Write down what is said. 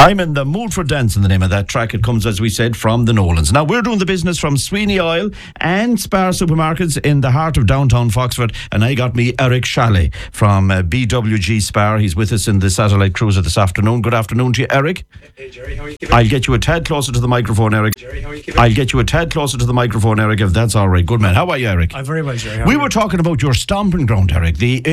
I'm in the mood for dancing, the name of that track. It comes, as we said, from the Nolans. Now, we're doing the business from Sweeney Oil and Spar Supermarkets in the heart of downtown Foxford. And I got me Eric Shalley from BWG Spar. He's with us in the Satellite Cruiser this afternoon. Good afternoon to you, Eric. Hey, Jerry, how are you keeping? I'll get you a tad closer to the microphone, Eric. Jerry, how are you keeping? I'll get you a tad closer to the microphone, Eric, if that's all right. Good man. How are you, Eric? I'm very well, Jerry. We were talking about your stomping ground, Eric, the